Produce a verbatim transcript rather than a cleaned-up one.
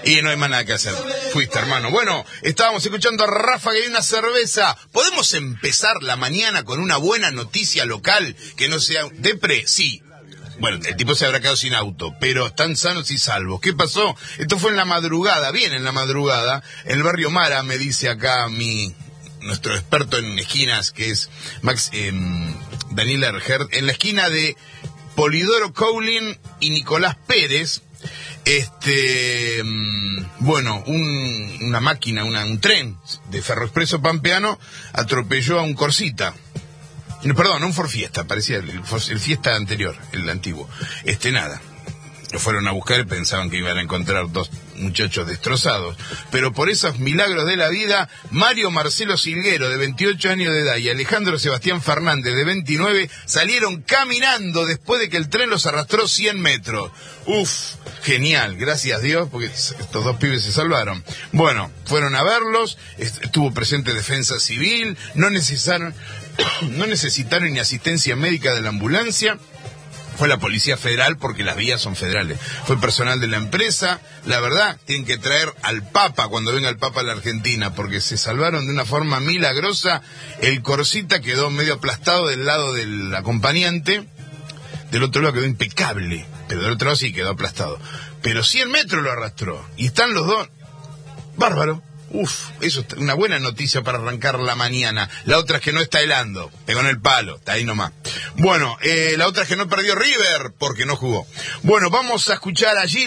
Y no hay más nada que hacer. Fuiste, hermano. Bueno, estábamos escuchando a Ráfaga y una cerveza. ¿Podemos empezar la mañana con una buena noticia local que no sea depre? Sí. Bueno, el tipo se habrá quedado sin auto, pero están sanos y salvos. ¿Qué pasó? Esto fue en la madrugada, bien en la madrugada, en el barrio Mara, me dice acá mi nuestro experto en esquinas, que es Max eh, Daniel Erger, en la esquina de Polidoro Coughlin y Nicolás Pérez. Este, bueno, un, una máquina, una, un tren de Ferroexpreso Pampeano atropelló a un Corsita. No, perdón, un Ford Fiesta, parecía el, el Fiesta anterior, el antiguo. Este, nada. Lo fueron a buscar y pensaban que iban a encontrar dos muchachos destrozados. Pero por esos milagros de la vida, Mario Marcelo Silguero, de veintiocho años de edad, y Alejandro Sebastián Fernández, de veintinueve, salieron caminando después de que el tren los arrastró cien metros. Uf, genial, gracias a Dios, porque estos dos pibes se salvaron. Bueno, fueron a verlos, estuvo presente Defensa Civil, no necesitaron, no necesitaron ni asistencia médica de la ambulancia. Fue la Policía Federal, porque las vías son federales. Fue personal de la empresa. La verdad, tienen que traer al Papa cuando venga el Papa a la Argentina, porque se salvaron de una forma milagrosa. El Corsita quedó medio aplastado del lado del acompañante. Del otro lado quedó impecable, pero del otro lado sí quedó aplastado. Pero cien metros lo arrastró. Y están los dos. Bárbaro. Uf, eso es una buena noticia para arrancar la mañana. La otra es que no está helando, pegó en el palo, está ahí nomás. Bueno, eh, la otra es que no perdió River, porque no jugó. Bueno, vamos a escuchar allí